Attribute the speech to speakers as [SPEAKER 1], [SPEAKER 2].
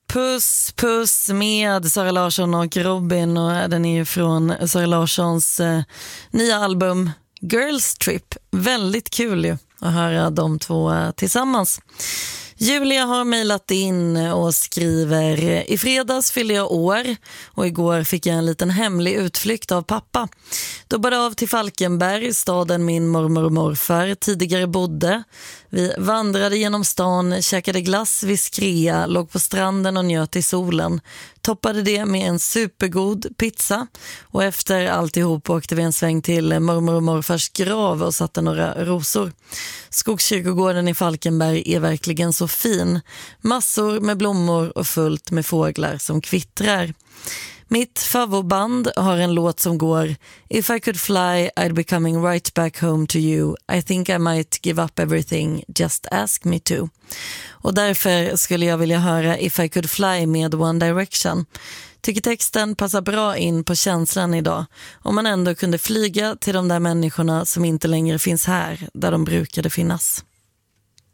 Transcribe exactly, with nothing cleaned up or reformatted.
[SPEAKER 1] Puss puss med Sara Larsson och Robin, och den är ju från Sara Larssons eh, nya album Girls Trip. Väldigt kul ju att höra de två eh, tillsammans. Julia har mejlat in och skriver: i fredags fyllde jag år och igår fick jag en liten hemlig utflykt av pappa. Dobbade av till Falkenberg, staden min mormor och morfar tidigare bodde. Vi vandrade genom stan, käkade glass vid Skrea, låg på stranden och njöt i solen. Toppade det med en supergod pizza och efter alltihop åkte vi en sväng till mormor och morfars grav och satte några rosor. Skogskyrkogården i Falkenberg är verkligen så fin. Massor med blommor och fullt med fåglar som kvittrar. Mitt favoritband har en låt som går: If I could fly, I'd be coming right back home to you. I think I might give up everything, just ask me to. Och därför skulle jag vilja höra If I could fly med One Direction. Tycker texten passar bra in på känslan idag. Om man ändå kunde flyga till de där människorna som inte längre finns här, där de brukade finnas.